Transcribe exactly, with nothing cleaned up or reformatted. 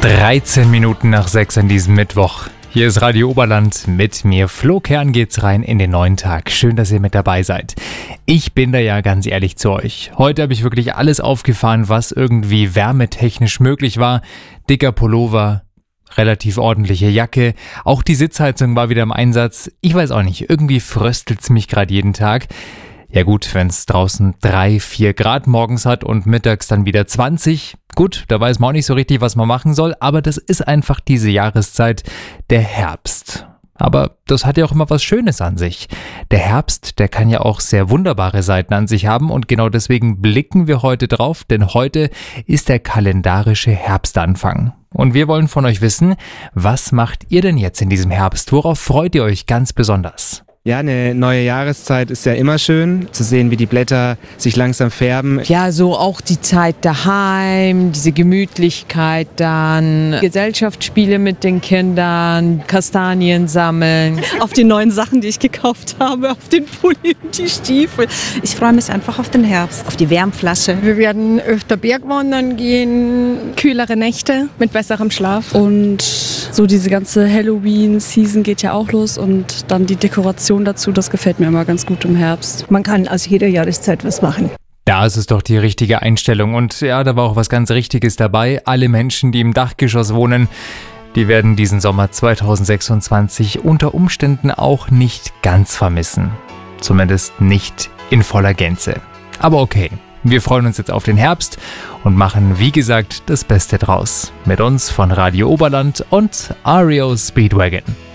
dreizehn Minuten nach sechs an diesem Mittwoch. Hier ist Radio Oberland, mit mir Flo Kern geht's rein in den neuen Tag. Schön, dass ihr mit dabei seid. Ich bin da ja ganz ehrlich zu euch. Heute habe ich wirklich alles aufgefahren, was irgendwie wärmetechnisch möglich war. Dicker Pullover, relativ ordentliche Jacke, auch die Sitzheizung war wieder im Einsatz. Ich weiß auch nicht, irgendwie fröstelt's mich gerade jeden Tag. Ja gut, wenn es draußen drei, vier Grad morgens hat und mittags dann wieder zwanzig. Gut, da weiß man auch nicht so richtig, was man machen soll, aber das ist einfach diese Jahreszeit, der Herbst. Aber das hat ja auch immer was Schönes an sich. Der Herbst, der kann ja auch sehr wunderbare Seiten an sich haben und genau deswegen blicken wir heute drauf, denn heute ist der kalendarische Herbstanfang. Und wir wollen von euch wissen, was macht ihr denn jetzt in diesem Herbst? Worauf freut ihr euch ganz besonders? Ja, eine neue Jahreszeit ist ja immer schön, zu sehen, wie die Blätter sich langsam färben. Ja, so auch die Zeit daheim, diese Gemütlichkeit dann, Gesellschaftsspiele mit den Kindern, Kastanien sammeln. Auf die neuen Sachen, die ich gekauft habe, auf den Pulli und die Stiefel. Ich freue mich einfach auf den Herbst, auf die Wärmflasche. Wir werden öfter Bergwandern gehen, kühlere Nächte mit besserem Schlaf. Und so diese ganze Halloween-Season geht ja auch los und dann die Dekoration dazu, das gefällt mir immer ganz gut im Herbst. Man kann aus jeder Jahreszeit was machen. Da ist es doch die richtige Einstellung und ja, da war auch was ganz Richtiges dabei. Alle Menschen, die im Dachgeschoss wohnen, die werden diesen Sommer zweitausendsechsundzwanzig unter Umständen auch nicht ganz vermissen. Zumindest nicht in voller Gänze. Aber okay, wir freuen uns jetzt auf den Herbst und machen, wie gesagt, das Beste draus. Mit uns von Radio Oberland und R E O Speedwagon.